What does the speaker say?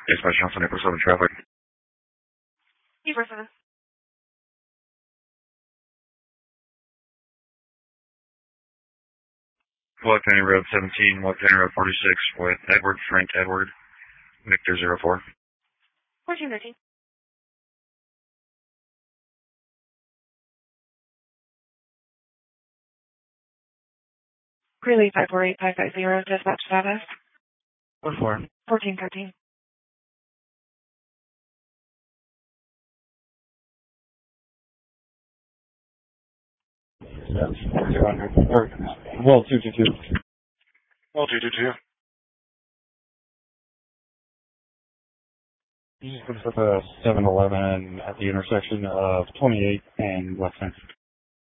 Dispatch Johnson, April 7 traffic. April 7. Walk County Road 17, Walk County Road 46 with Edward Frank Edward, Victor 04. 1413. Greeley 548550, dispatch status. 14. 1413. Yeah, 200. Well, 222. Well, 222. This is for the 7-Eleven at the intersection of 28 and West 10th.